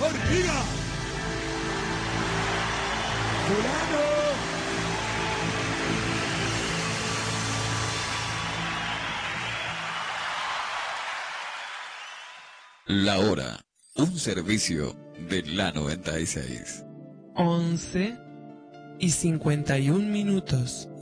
Ortiga. Fulano. La hora, un servicio de la 96. 11:51.